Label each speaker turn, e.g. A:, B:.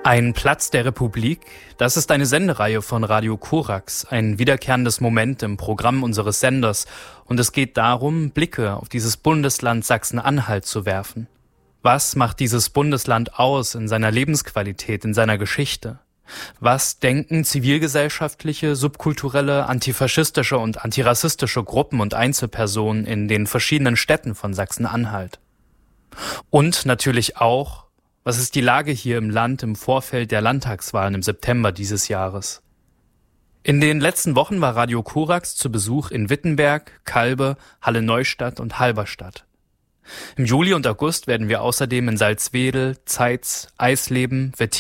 A: Ein Platz der Republik, das ist eine Sendereihe von Radio Korax, ein wiederkehrendes Moment im Programm unseres Senders. Und es geht darum, Blicke auf dieses Bundesland Sachsen-Anhalt zu werfen. Was macht dieses Bundesland aus in seiner Lebensqualität, in seiner Geschichte? Was denken zivilgesellschaftliche, subkulturelle, antifaschistische und antirassistische Gruppen und Einzelpersonen in den verschiedenen Städten von Sachsen-Anhalt? Und natürlich auch, was ist die Lage hier im Land im Vorfeld der Landtagswahlen im September dieses Jahres? In den letzten Wochen war Radio Korax zu Besuch in Wittenberg, Kalbe, Halle-Neustadt und Halberstadt. Im Juli und August werden wir außerdem in Salzwedel, Zeitz, Eisleben, Wettin